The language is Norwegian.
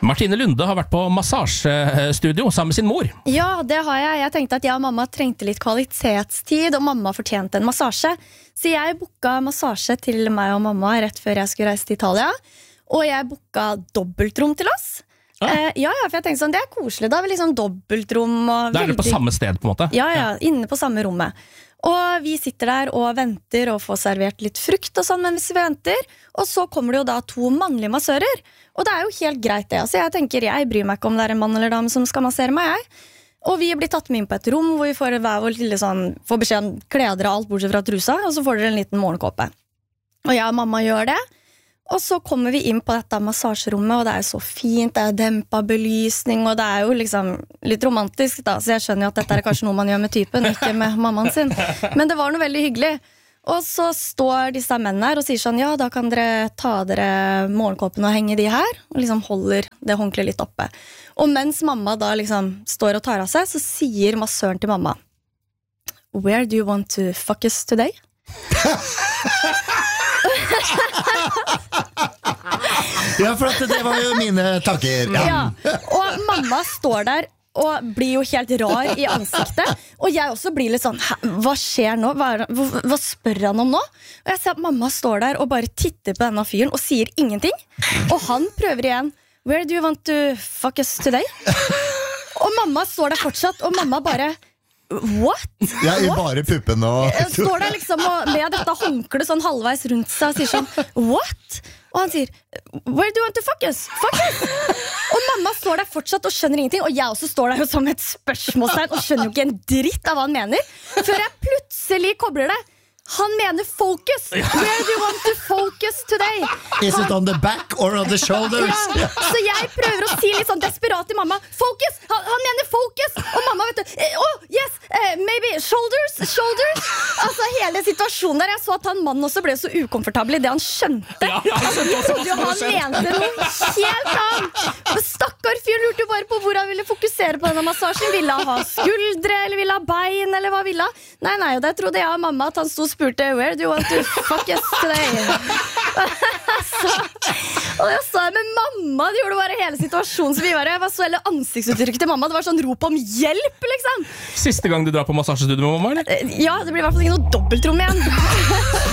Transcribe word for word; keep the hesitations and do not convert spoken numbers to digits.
Martine Lunde har vært på massasjestudio sammen med sin mor. Ja, det har jeg. Jeg tenkte at jeg og mamma trengte litt kvalitetstid, og mamma fortjente en massasje. Så jeg booka massasje til meg og mamma rett før jeg skulle reise til Italia. Og jeg booka dobbeltrom til oss. Ah. Eh, ja, ja, for jeg tenkte sånn, det er koselig. Da har vi liksom dobbeltrom. Og Da er dere på samme sted, på en måte. Ja, ja, inne på samme rommet. Og vi sitter der og venter og får servert litt frukt og sånn mens vi venter. Og så kommer det jo da to mannlige massører. Og det er jo helt greit det. Altså, jeg tenker, jeg bryr meg ikke om det er en mann eller dame som skal massere meg, jeg. Og vi blir tatt med inn på et rom hvor vi får, hver vår lille sånn, får beskjed om kle av dere alt bortsett fra trusa, og så får dere en liten morgenkåpe. Og jeg og mamma gjør det. Og så kommer vi inn på dette massasjerommet, og det er jo så fint, det er dempet belysning, og det er jo liksom litt romantisk da, så jeg skjønner jo at dette er kanskje noe man gjør med typen, ikke med mammaen sin. Men det var noe veldig hyggelig. Og så står disse mennene her og sier sånn, ja, da kan dere ta dere morgenkåpen og henge de her, og liksom holder det håndkleet litt oppe. Og mens mamma da liksom står og tar av seg, så sier massøren til mamma, where do you want to fuck us today? Ja, for at det var jo mine tanker. Ja. Ja. Og mamma står der og blir jo helt rar i ansiktet. Og jeg også blir litt sånn, hva skjer nå? Hva, er, hva, hva spør han om nå? Og jeg ser at mamma står der og bare titter på denne fyren og sier ingenting. Og han prøver igjen, where do you want to fuck us today? Og mamma står der fortsatt, og mamma bare, what? Ja, i bare puppen og... Jeg står der liksom og med dette håndkleet sånn halvveis rundt seg og sier sånn, what? Og han sier, where do you want to fuck us? Fuck us! Og mamma står der fortsatt og skjønner ingenting, og jeg også står der jo som et spørsmålstegn og skjønner jo ikke en dritt av hva han mener, før jeg plutselig kobler det. Han mener focus. Where do you want to focus today? Is it on the back or on the shoulders? Ja, så jeg prøver å si litt sånn desperat til mamma, focus! Han, han mener focus! Og mamma vet du, eh, oh yes, eh, maybe shoulders, shoulders. Altså hele situasjonen der, jeg så at han mannen også ble så ukomfortabel i det han skjønte. Ja, ja, jeg skjønte også hva Jo, som han hadde skjedd. mente noe helt annet. Og stakkar fyr lurte jo bare på hvor han ville fokusere på denne massasjen. Ville han ha skuldre, eller ville han ha bein, eller hva ville han? Nei, nei, og det trodde jeg og mamma at han sto og spurte, where do you want to fuck us today? så, og jeg sa, men mamma, det gjorde bare hele situasjonen så vi var, jeg var så hele ansiktsuttrykket til mamma, det var sånn rop om hjelp, liksom. Siste gang du drar på massasjestudio med mamma, eller? Ja, det blir i hvert fall ikke noe dobbeltrom igjen.